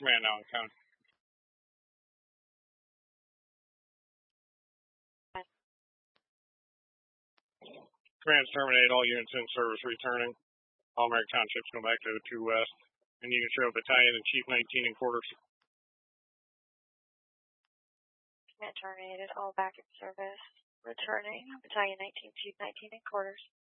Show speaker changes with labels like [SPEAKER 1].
[SPEAKER 1] Command now in county. Command's terminate, all units in service returning. All American townships go back to 2 West. And you can show battalion and chief 19 in quarters.
[SPEAKER 2] Command terminated, all back in service. Returning, battalion 19, chief 19 in quarters.